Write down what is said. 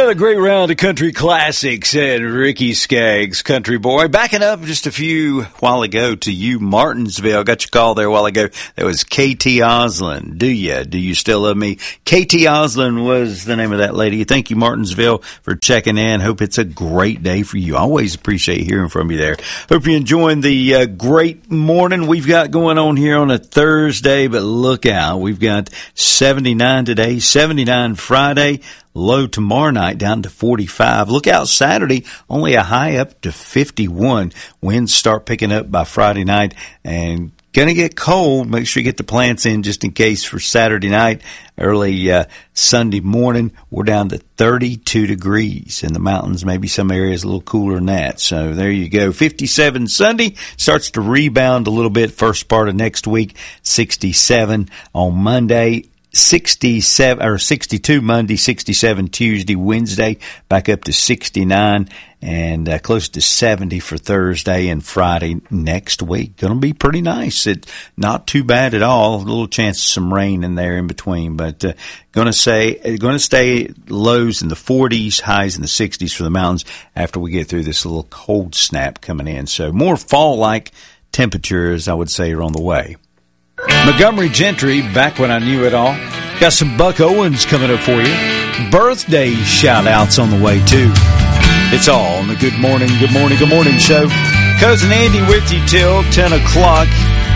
Another great round of country classics and Ricky Skaggs, Country Boy. Backing up just a few while ago to you, Martinsville. Got your call there a while ago. That was KT Oslin. Do you still love me? KT Oslin was the name of that lady. Thank you, Martinsville, for checking in. Hope it's a great day for you. Always appreciate hearing from you there. Hope you're enjoying the great morning we've got going on here on a Thursday, but look out. We've got 79 today, 79 Friday. Low tomorrow night down to 45. Look out Saturday, only a high up to 51. Winds start picking up by Friday night and going to get cold. Make sure you get the plants in just in case for Saturday night. Early Sunday morning, we're down to 32 degrees in the mountains. Maybe some areas a little cooler than that. So there you go. 57 Sunday. Starts to rebound a little bit first part of next week. 67 on Monday. 67 or 62 Monday, 67 Tuesday, Wednesday, back up to 69 and close to 70 for Thursday and Friday next week. Going to be pretty nice. It's not too bad at all. A little chance of some rain in there in between, but going to stay lows in the 40s, highs in the 60s for the mountains after we get through this little cold snap coming in. So more fall-like temperatures, I would say, are on the way. Montgomery Gentry, back when I knew it all. Got some Buck Owens coming up for you. Birthday shout-outs on the way, too. It's all on the Good Morning show. Cousin Andy with you till 10 o'clock.